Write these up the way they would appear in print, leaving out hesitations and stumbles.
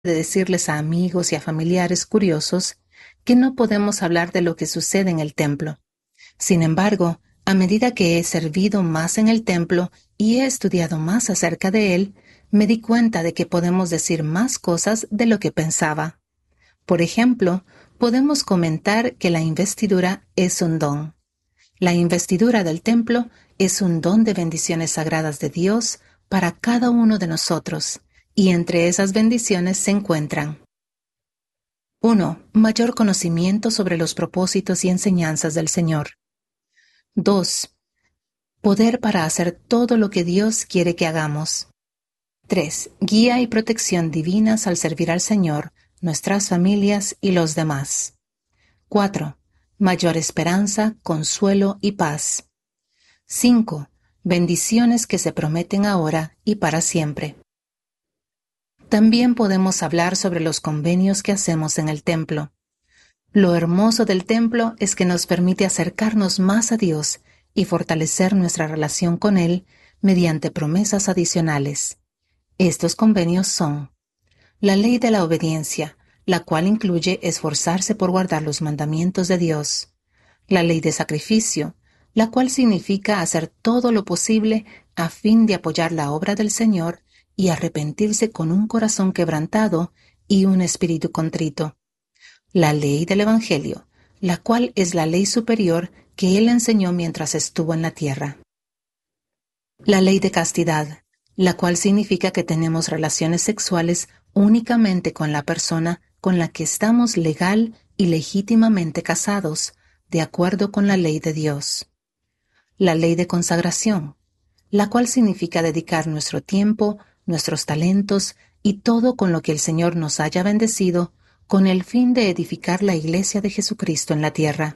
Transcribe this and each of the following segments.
de decirles a amigos y a familiares curiosos que no podemos hablar de lo que sucede en el templo. Sin embargo, a medida que he servido más en el templo y he estudiado más acerca de él, me di cuenta de que podemos decir más cosas de lo que pensaba. Por ejemplo, podemos comentar que la investidura es un don. La investidura del templo es un don de bendiciones sagradas de Dios para cada uno de nosotros, y entre esas bendiciones se encuentran: 1. Mayor conocimiento sobre los propósitos y enseñanzas del Señor. 2. Poder para hacer todo lo que Dios quiere que hagamos. 3. Guía y protección divinas al servir al Señor, nuestras familias y los demás. 4. Mayor esperanza, consuelo y paz. 5. Bendiciones que se prometen ahora y para siempre. También podemos hablar sobre los convenios que hacemos en el templo. Lo hermoso del templo es que nos permite acercarnos más a Dios y fortalecer nuestra relación con Él mediante promesas adicionales. Estos convenios son: la ley de la obediencia, la cual incluye esforzarse por guardar los mandamientos de Dios; la ley de sacrificio, la cual significa hacer todo lo posible a fin de apoyar la obra del Señor y arrepentirse con un corazón quebrantado y un espíritu contrito; la ley del Evangelio, la cual es la ley superior que Él enseñó mientras estuvo en la tierra; la ley de castidad, la cual significa que tenemos relaciones sexuales únicamente con la persona con la que estamos legal y legítimamente casados, de acuerdo con la ley de Dios; la ley de consagración, la cual significa dedicar nuestro tiempo, nuestros talentos y todo con lo que el Señor nos haya bendecido, con el fin de edificar la Iglesia de Jesucristo en la tierra.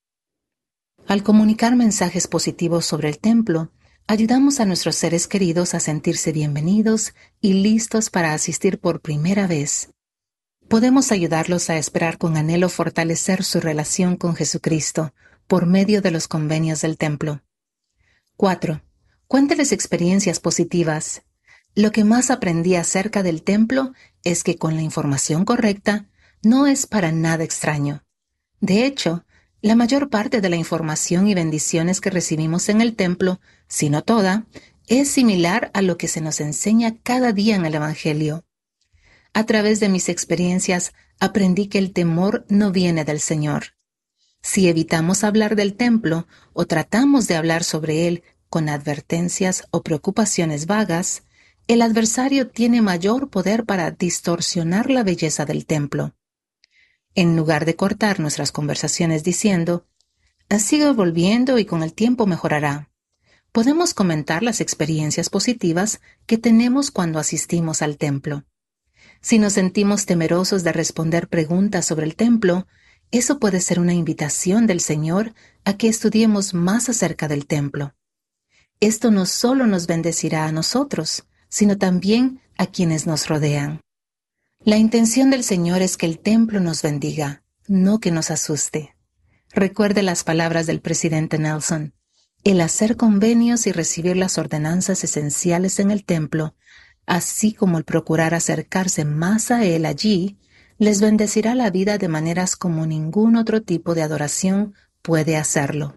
Al comunicar mensajes positivos sobre el templo, ayudamos a nuestros seres queridos a sentirse bienvenidos y listos para asistir por primera vez. Podemos ayudarlos a esperar con anhelo fortalecer su relación con Jesucristo por medio de los convenios del templo. 4. Cuénteles experiencias positivas. Lo que más aprendí acerca del templo es que con la información correcta no es para nada extraño. De hecho, la mayor parte de la información y bendiciones que recibimos en el templo, si no toda, es similar a lo que se nos enseña cada día en el Evangelio. A través de mis experiencias, aprendí que el temor no viene del Señor. Si evitamos hablar del templo o tratamos de hablar sobre él con advertencias o preocupaciones vagas, el adversario tiene mayor poder para distorsionar la belleza del templo. En lugar de cortar nuestras conversaciones diciendo: sigue volviendo y con el tiempo mejorará, podemos comentar las experiencias positivas que tenemos cuando asistimos al templo. Si nos sentimos temerosos de responder preguntas sobre el templo, eso puede ser una invitación del Señor a que estudiemos más acerca del templo. Esto no solo nos bendecirá a nosotros, sino también a quienes nos rodean. La intención del Señor es que el templo nos bendiga, no que nos asuste. Recuerde las palabras del presidente Nelson: el hacer convenios y recibir las ordenanzas esenciales en el templo, así como el procurar acercarse más a Él allí, les bendecirá la vida de maneras como ningún otro tipo de adoración puede hacerlo.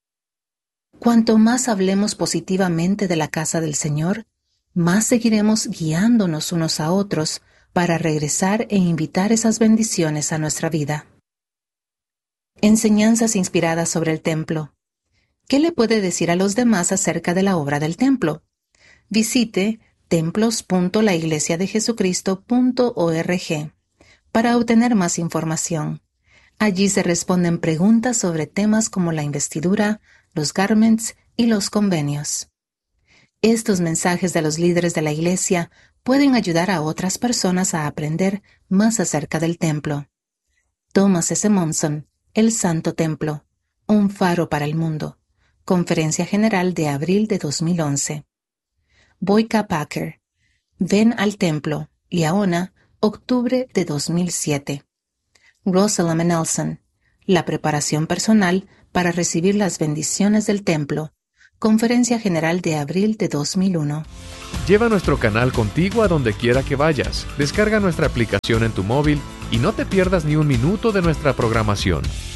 Cuanto más hablemos positivamente de la casa del Señor, más seguiremos guiándonos unos a otros para regresar e invitar esas bendiciones a nuestra vida. Enseñanzas inspiradas sobre el templo. ¿Qué le puede decir a los demás acerca de la obra del templo? Visite templos.laiglesiadejesucristo.org para obtener más información. Allí se responden preguntas sobre temas como la investidura, los garments y los convenios. Estos mensajes de los líderes de la Iglesia pueden ayudar a otras personas a aprender más acerca del templo. Thomas S. Monson, El Santo Templo, un faro para el mundo. Conferencia General de abril de 2011. Boyka Packer, Ven al Templo, Liaona, octubre de 2007. Russell M. Nelson, La preparación personal para recibir las bendiciones del templo, Conferencia General de abril de 2001. Lleva nuestro canal contigo a donde quiera que vayas. Descarga nuestra aplicación en tu móvil y no te pierdas ni un minuto de nuestra programación.